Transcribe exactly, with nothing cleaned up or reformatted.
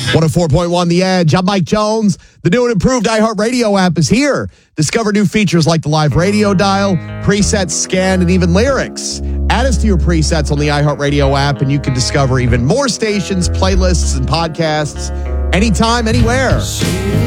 one oh four point one The Edge. I'm Mike Jones. The new and improved iHeartRadio app is here. Discover new features like the live radio dial, presets, scan, and even lyrics. Add us to your presets on the iHeartRadio app, and you can discover even more stations, playlists, and podcasts anytime, anywhere.